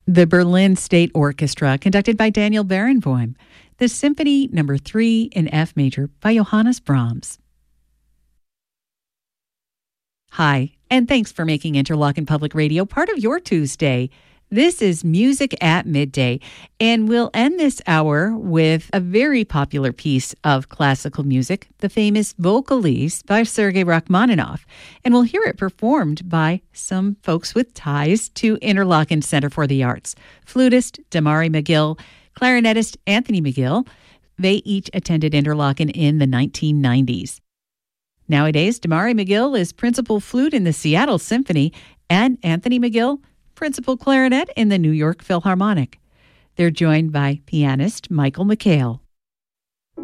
The Berlin State Orchestra, conducted by Daniel Barenboim. The Symphony No. 3 in F major by Johannes Brahms. Hi, and thanks for making Interlochen Public Radio part of your Tuesday. This is Music at Midday, and we'll end this hour with a very popular piece of classical music, the famous Vocalise by Sergei Rachmaninoff, and we'll hear it performed by some folks with ties to Interlochen Center for the Arts. Flutist Damari McGill, clarinetist Anthony McGill. They each attended Interlochen in the 1990s. Nowadays, Damari McGill is principal flute in the Seattle Symphony, and Anthony McGill, principal clarinet in the New York Philharmonic. They're joined by pianist Michael McHale.